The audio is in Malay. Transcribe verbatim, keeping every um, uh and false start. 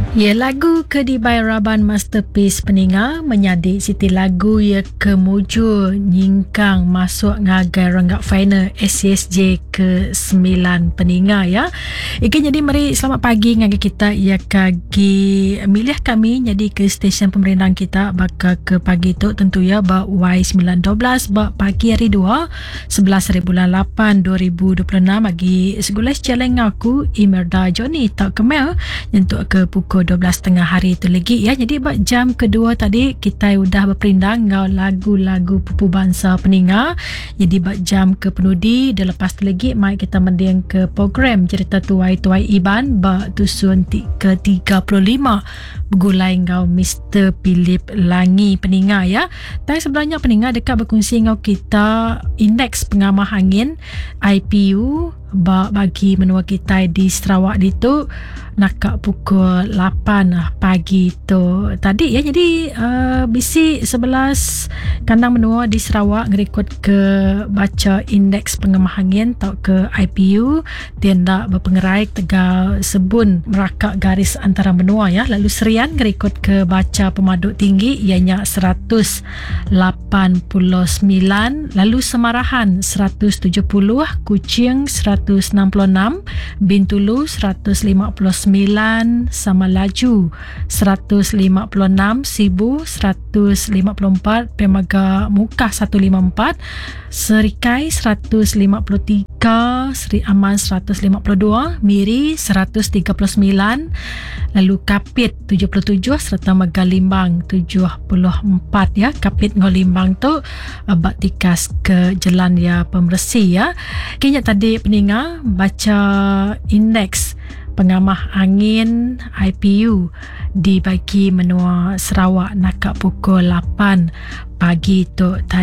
Ya, lagu Kedibai Raban Masterpiece Peninga menyadik siti lagu ya kemuju nyingkang masuk ngagai renggak final S C S J ke sembilan Peninga ya. Iki jadi mari selamat pagi ngagai kita ya kagi milih kami jadi ke stesen pemerintahan kita bakal ke pagi tu tentu ya ba Y sembilan dua belas ba pagi hari dua sebelas hari bulan lapan dua ribu dua puluh enam bagi segulas challenge aku Imelda Johnny tak kemel untuk ke pukul dua belas tiga puluh hari itu lagi ya. Jadi bak jam kedua tadi kita sudah berperindang ngau lagu-lagu pupu bangsa Peninga. Jadi bak jam ke penudi dan lepas tu lagi mai kita mendiang ke program cerita tuai-tuai Iban bak tusun ke tiga puluh lima bergulai ngau Mister Philip Langi Peninga ya. Tapi sebenarnya Peninga dekat berkongsi ngau kita indeks pengamah angin I P U ba bagi menua kita di Sarawak itu nak pukul lapan pagi tu tadi ya. Jadi uh, bisi sebelas kandang menua di Sarawak ngerekod ke baca indeks pengamah angin tau ke I P U dia nak berpengerai tegal sebun merakak garis antara menua ya. Lalu Serian ngerekod ke baca pemaduk tinggi ianya seratus lapan puluh sembilan, lalu Semarahan seratus tujuh puluh, Kuching seratus enam puluh enam, Bintulu seratus lima puluh sembilan, Samalaju seratus lima puluh enam, Sibu seratus lima puluh empat, Pemaga Mukah seratus lima puluh empat, Serikai seratus lima puluh tiga, Seri Aman seratus lima puluh dua, Miri seratus tiga puluh sembilan, lalu Kapit tujuh puluh tujuh serta Megalimbang tujuh puluh empat ya. Kapit Ngolimbang tu abak tikas ke jalan ya pembersih ya. Kayaknya tadi Peninga baca indeks pengamah angin I P U dibagi menua Sarawak nak pukul lapan pagi tu tadi.